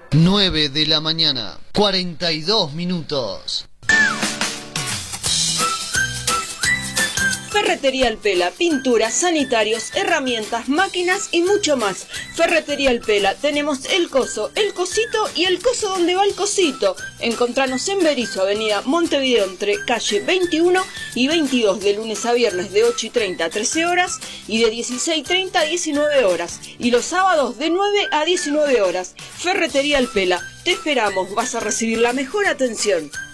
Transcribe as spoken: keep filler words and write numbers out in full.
nueve de la mañana, cuarenta y dos minutos. Ferretería El Pela, pinturas, sanitarios, herramientas, máquinas y mucho más. Ferretería El Pela, tenemos el coso, el cosito y el coso donde va el cosito. Encontranos en Berisso, avenida Montevideo, entre calle veintiuno y veintidós, de lunes a viernes de ocho y treinta a trece horas y de dieciséis y treinta a diecinueve horas. Y los sábados de nueve a diecinueve horas. Ferretería El Pela, te esperamos, vas a recibir la mejor atención.